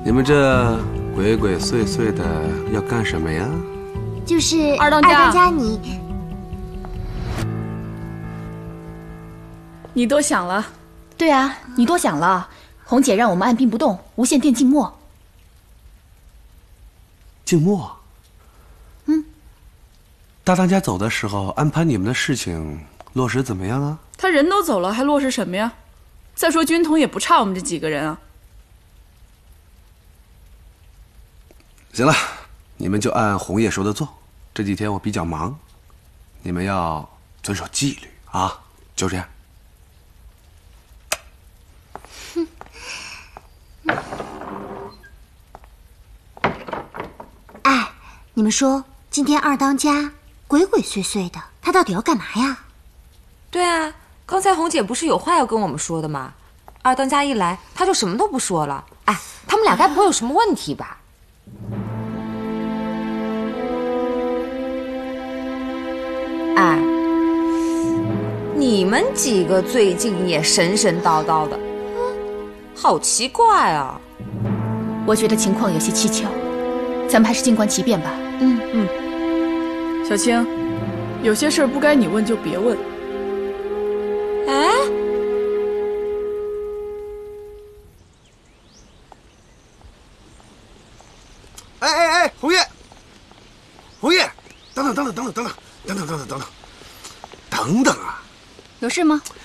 你们这鬼鬼祟祟的要干什么呀？ 就是二当家，你多想了。 对啊，你多想了。红姐让我们按兵不动，无线电静默。 静默。大当家走的时候安排你们的事情落实怎么样啊？ 他人都走了，还落实什么呀？再说军统也不差我们这几个人啊。 行了，你们就按红叶说的做。这几天我比较忙，你们要遵守纪律啊！就这样。 哎，你们说今天二当家鬼鬼祟祟的，他到底要干嘛呀？ 对啊，刚才红姐不是有话要跟我们说的吗？二当家一来，他就什么都不说了。哎，他们俩该不会有什么问题吧？哎，你们几个最近也神神叨叨的，好奇怪啊！ 我觉得情况有些蹊跷，咱们还是静观其变吧。 小青，有些事儿不该你问就别问。 哎，红叶，红叶，等等啊！ 有事吗？